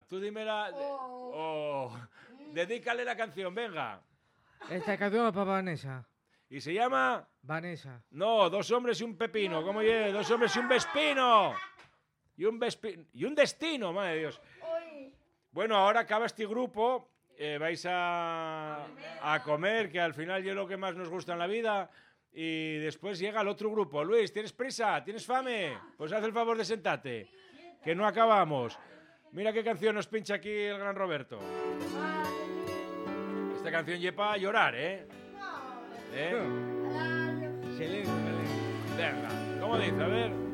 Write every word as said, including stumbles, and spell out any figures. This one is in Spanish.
tú dime la... Oh. Dedícale la canción, venga. Esta canción es para Vanessa. ¿Y se llama? Vanessa. No, dos hombres y un pepino. ¿Cómo oye? Dos hombres y un vespino. Y un vespino. Y un destino, madre de Dios. Bueno, ahora acaba este grupo. Eh, vais a, a comer, que al final es lo que más nos gusta en la vida. Y después llega el otro grupo. Luis, ¿tienes prisa? ¿Tienes fame? Pues haz el favor de sentarte, que no acabamos. Mira qué canción nos pincha aquí el gran Roberto. Esta canción lleva a llorar, ¿eh? ¿Eh? Silencio, Venga, ¿cómo dice? A ver.